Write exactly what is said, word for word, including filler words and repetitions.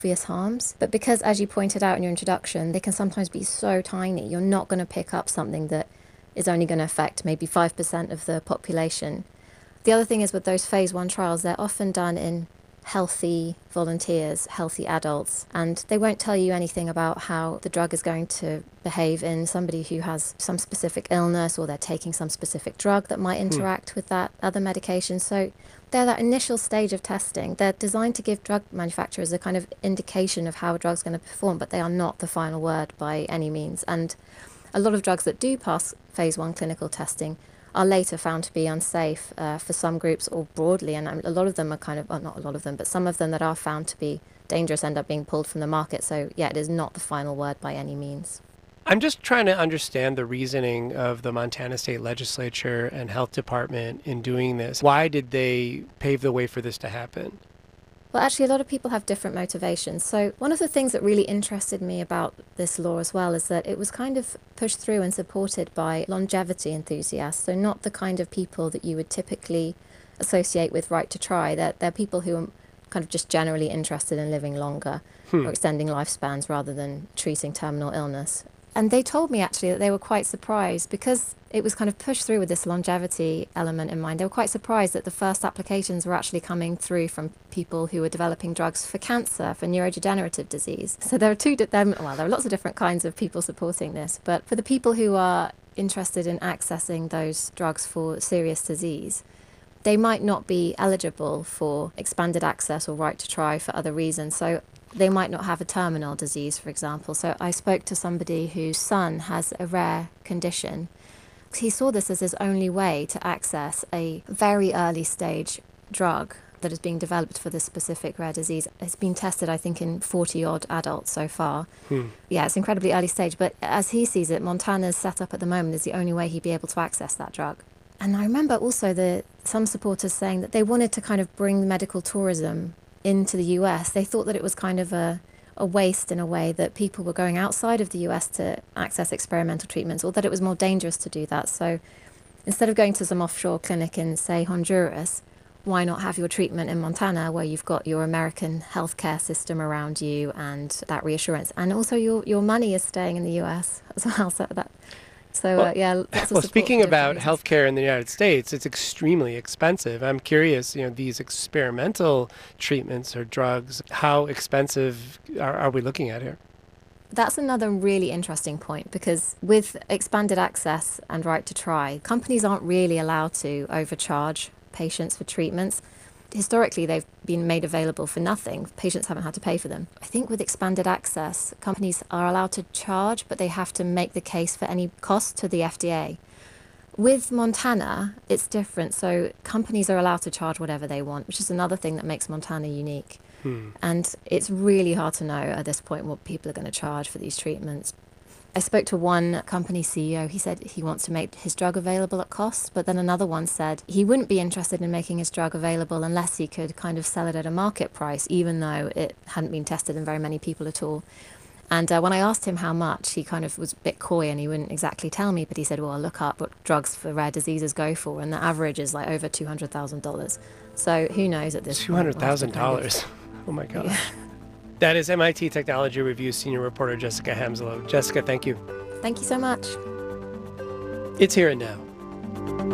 obvious harms. But because, as you pointed out in your introduction, they can sometimes be so tiny, you're not going to pick up something that is only going to affect maybe five percent of the population. The other thing is with those phase one trials, they're often done in healthy volunteers, healthy adults, and they won't tell you anything about how the drug is going to behave in somebody who has some specific illness or they're taking some specific drug that might interact hmm. with that other medication. So they're that initial stage of testing. They're designed to give drug manufacturers a kind of indication of how a drug's going to perform, but they are not the final word by any means. And a lot of drugs that do pass phase one clinical testing are later found to be unsafe uh, for some groups or broadly, and a lot of them are kind of, well, not a lot of them, but some of them that are found to be dangerous end up being pulled from the market. So yeah, it is not the final word by any means. I'm just trying to understand the reasoning of the Montana State Legislature and Health Department in doing this. Why did they pave the way for this to happen? Well, actually, a lot of people have different motivations. So one of the things that really interested me about this law as well is that it was kind of pushed through and supported by longevity enthusiasts. So not the kind of people that you would typically associate with right to try. They're, they're people who are kind of just generally interested in living longer hmm. or extending lifespans rather than treating terminal illness. And they told me actually that they were quite surprised because it was kind of pushed through with this longevity element in mind. They were quite surprised that the first applications were actually coming through from people who were developing drugs for cancer, for neurodegenerative disease. So there are two, di- well, there are lots of different kinds of people supporting this. But for the people who are interested in accessing those drugs for serious disease, they might not be eligible for expanded access or right to try for other reasons. So they might not have a terminal disease, for example. So I spoke to somebody whose son has a rare condition. He saw this as his only way to access a very early stage drug that is being developed for this specific rare disease. It's been tested, I think, in forty odd adults so far. Hmm. Yeah, it's incredibly early stage. But as he sees it, Montana's setup at the moment is the only way he'd be able to access that drug. And I remember also the some supporters saying that they wanted to kind of bring medical tourism into the U S. They thought that it was kind of a, a waste in a way that people were going outside of the U S to access experimental treatments, or that it was more dangerous to do that. So instead of going to some offshore clinic in, say, Honduras, why not have your treatment in Montana where you've got your American healthcare system around you and that reassurance? And also your, your money is staying in the U S as well. So that So, well, uh, yeah. Lots of well, speaking about reasons. healthcare in the United States, it's extremely expensive. I'm curious, you know, these experimental treatments or drugs, how expensive are, are we looking at here? That's another really interesting point, because with expanded access and right to try, companies aren't really allowed to overcharge patients for treatments. Historically, they've been made available for nothing. Patients haven't had to pay for them. I think with expanded access, companies are allowed to charge, but they have to make the case for any cost to the F D A. With Montana, it's different. So companies are allowed to charge whatever they want, which is another thing that makes Montana unique. Hmm. And it's really hard to know at this point what people are going to charge for these treatments. I spoke to one company C E O. He said he wants to make his drug available at cost, but then another one said he wouldn't be interested in making his drug available unless he could kind of sell it at a market price, even though it hadn't been tested in very many people at all. And uh, when I asked him how much, he kind of was a bit coy and he wouldn't exactly tell me, but he said, well, I'll look up what drugs for rare diseases go for, and the average is like over two hundred thousand dollars. So who knows at this two hundred thousand dollars. Oh, my God. Yeah. That is M I T Technology Review senior reporter Jessica Hamslow. Jessica, thank you. Thank you so much. It's Here and Now.